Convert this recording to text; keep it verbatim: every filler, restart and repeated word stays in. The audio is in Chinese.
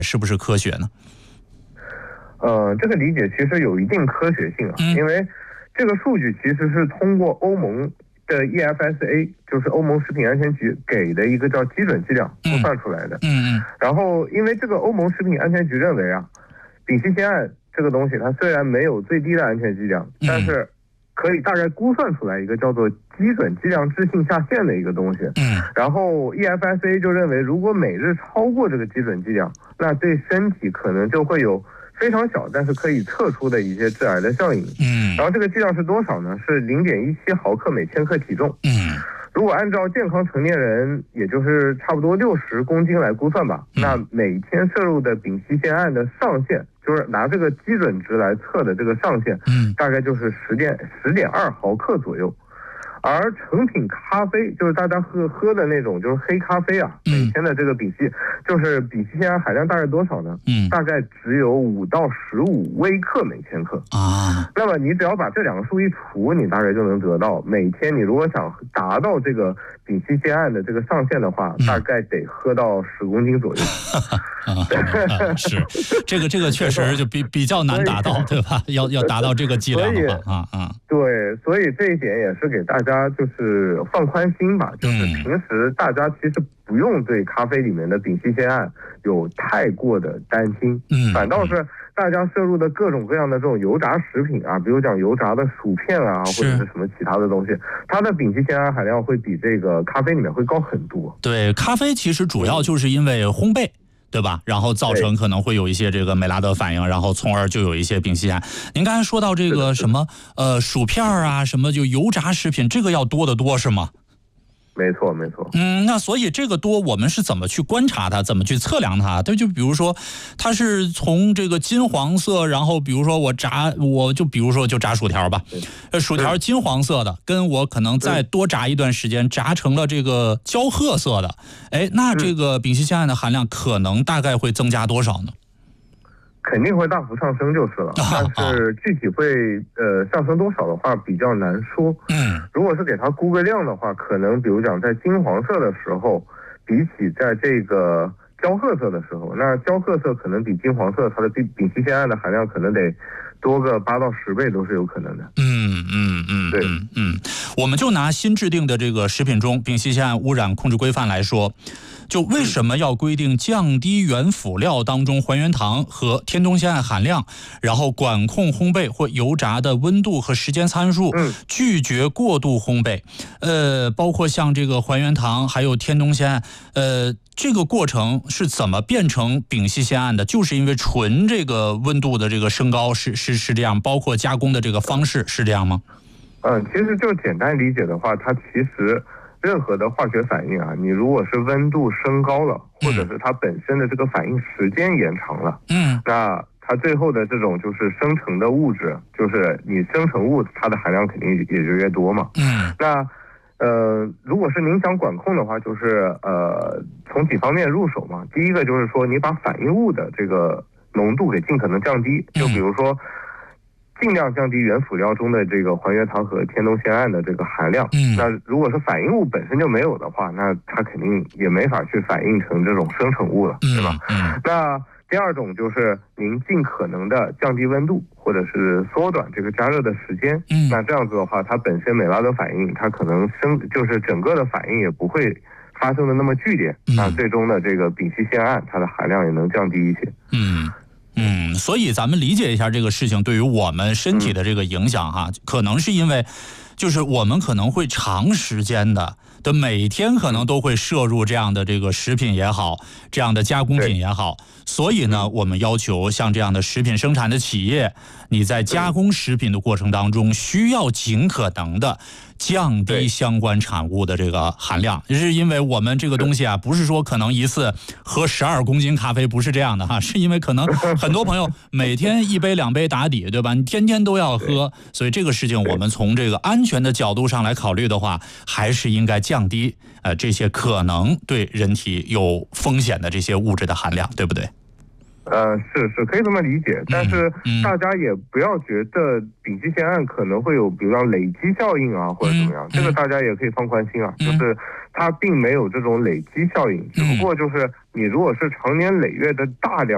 是不是科学呢？ 呃，这个理解其实有一定科学性啊， 嗯、 因为这个数据其实是通过欧盟的 E F S A， 就是欧盟食品安全局给的一个叫基准剂量估算出来的。 嗯嗯。 然后，因为这个欧盟食品安全局认为啊，丙烯酰胺这个东西，它虽然没有最低的安全剂量，但是可以大概估算出来一个叫做基准剂量置信下限的一个东西。 嗯。然后 E F S A 就认为，如果每日超过这个基准剂量，那对身体可能就会有非常小但是可以测出的一些致癌的效应。 嗯。 然后这个剂量是多少呢？是零点一七毫克每千克体重。 嗯。 如果按照健康成年人，也就是差不多六十公斤来估算吧，嗯、那每天摄入的丙烯酰胺的上限，就是拿这个基准值来测的这个上限，嗯，大概就是十点十点二毫克左右。而成品咖啡，就是大家喝喝的那种，就是黑咖啡啊，每天的这个丙烯，就是丙烯酰胺含量大概多少呢？嗯，大概只有五到十五微克每千克啊。那么你只要把这两个数一除，你大概就能得到，每天你如果想达到这个丙烯酰胺的这个上限的话，嗯、大概得喝到十公斤左右。 啊啊、是这个这个确实就比比较难达到，对吧？要要达到这个剂量的话，啊啊， 对，所以这一点也是给大家就是放宽心吧，就是平时大家其实不用对咖啡里面的丙烯酰胺有太过的担心，嗯，反倒是大家摄入的各种各样的这种油炸食品啊，比如讲油炸的薯片啊，或者是什么其他的东西，它的丙烯酰胺含量会比这个咖啡里面会高很多。 对，咖啡其实主要就是因为烘焙。对吧？然后造成可能会有一些这个美拉德反应，然后从而就有一些丙烯酰胺。您刚才说到这个什么呃薯片啊，什么就油炸食品，这个要多得多是吗？ 没错，没错。 嗯，那所以这个多，我们是怎么去观察它，怎么去测量它？对，就比如说，它是从这个金黄色，然后比如说我炸，我就比如说就炸薯条吧，呃，薯条金黄色的，跟我可能再多炸一段时间，炸成了这个焦褐色的，哎，那这个丙烯酰胺的含量可能大概会增加多少呢？ 肯定会大幅上升就是了，但是具体会呃上升多少的话比较难说。嗯，如果是给它估个量的话，可能比如讲在金黄色的时候，比起在这个焦褐色的时候，那焦褐色可能比金黄色它的丙丙烯酰胺的含量可能得多个八到十倍都是有可能的。 嗯嗯嗯，对，嗯嗯，我们就拿新制定的这个食品中丙烯酰胺污染控制规范来说。就为什么要规定降低原辅料当中还原糖和天冬酰胺含量，然后管控烘焙或油炸的温度和时间参数，拒绝过度烘焙，呃，包括像这个还原糖还有天冬酰胺，呃，这个过程是怎么变成丙烯酰胺的？就是因为纯这个温度的这个升高是是是这样，包括加工的这个方式是这样吗？ 嗯，其实就简单理解的话，它其实。任何的化学反应啊，你如果是温度升高了，或者是它本身的这个反应时间延长了，嗯，那它最后的这种就是生成的物质，就是你生成物它的含量肯定也就越多嘛，嗯，那呃，如果是您想管控的话，就是呃从几方面入手嘛。第一个就是说，你把反应物的这个浓度给尽可能降低，就比如说。尽量降低原辅料中的这个还原糖和天冬酰胺的这个含量。嗯，那如果是反应物本身就没有的话，那它肯定也没法去反应成这种生成物了，对吧？嗯，那第二种就是您尽可能的降低温度，或者是缩短这个加热的时间。嗯，那这样子的话，它本身美拉德反应，它可能生就是整个的反应也不会发生的那么剧烈。嗯，那最终的这个丙烯酰胺，它的含量也能降低一些。 嗯。嗯，所以咱们理解一下这个事情对于我们身体的这个影响哈，可能是因为，就是我们可能会长时间的的每天可能都会摄入这样的这个食品也好，这样的加工品也好，所以呢，我们要求像这样的食品生产的企业，你在加工食品的过程当中，需要尽可能的降低相关产物的这个含量，就是因为我们这个东西啊，不是说可能一次喝十二公斤咖啡，不是这样的哈，是因为可能很多朋友每天一杯两杯打底，对吧？你天天都要喝，所以这个事情我们从这个安全的角度上来考虑的话，还是应该降低呃这些可能对人体有风险的这些物质的含量，对不对？ 呃，是是可以这么理解，但是大家也不要觉得丙烯酰胺可能会有，比如说累积效应啊，或者怎么样，这个大家也可以放宽心啊，就是它并没有这种累积效应，只不过就是你如果是长年累月的大量